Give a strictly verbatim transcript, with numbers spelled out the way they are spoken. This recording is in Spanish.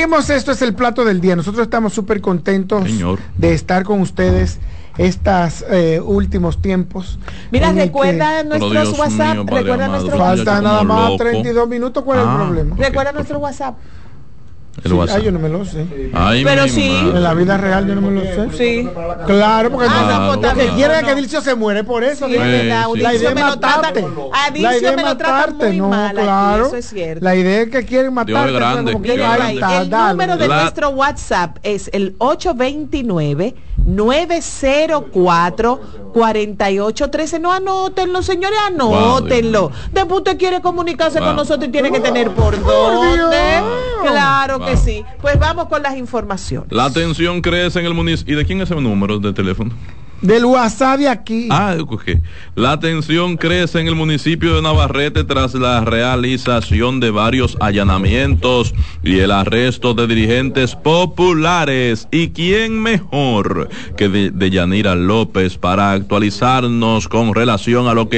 Seguimos, esto es el plato del día. Nosotros estamos súper contentos Señor. de estar con ustedes estos eh, últimos tiempos. Mira, recuerda que... nuestros WhatsApp, mío, recuerda nuestro WhatsApp. Falta nada más loco. treinta y dos minutos, ¿cuál ah, es el problema? Okay. Recuerda nuestro WhatsApp. El sí, ah, yo no me lo sé. Ay, pero sí. Madre. En la vida real yo no me lo sé. Sí. Claro, porque ah, no, no, que quiere no. que Dilcio se muere por eso. Sí, sí, la, sí. la idea es matarte. A Dilcio me lo tratan muy no, mal claro. Aquí, eso es cierto. La idea es que quieren matarte. Dios grande, como que Dios grande. El dale. número de la... nuestro WhatsApp es el ocho dos nueve, nueve cero cuatro, cuatro ocho uno tres. No anótenlo, señores, anótenlo. Wow, Después usted quiere comunicarse wow. con nosotros y tiene que tener por dónde. Claro wow. que sí. Pues vamos con las informaciones. La tensión crece en el municipio. ¿Y de quién es el número de teléfono? Del WhatsApp de aquí. Ah, ok. La tensión crece en el municipio de Navarrete tras la realización de varios allanamientos y el arresto de dirigentes populares. ¿Y quién mejor que de, de Yanira López para actualizarnos con relación a lo que